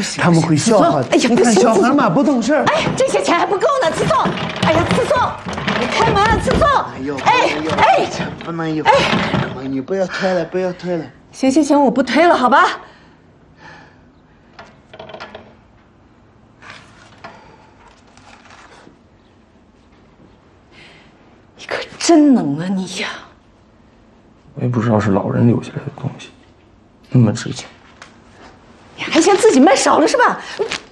他们会笑话的。 哎呀，不行， 小孩嘛不懂事儿。 哎，这些钱还不够呢，自送。哎呀，自送，你开门啊，自送。哎， 不能有。妈，你不要推了，不要推了。 行，我不推了，好吧？你可真能啊你呀！ 我也不知道是老人留下来的东西，那么值钱。 你还嫌自己卖少了是吧？